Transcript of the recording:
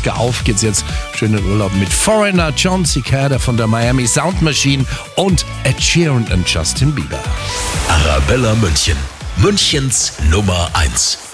Maske auf geht's jetzt schön in Urlaub mit Foreigner, John Cicada von der Miami Sound Machine und Ed Sheeran und Justin Bieber. Arabella München. Münchens Nummer 1.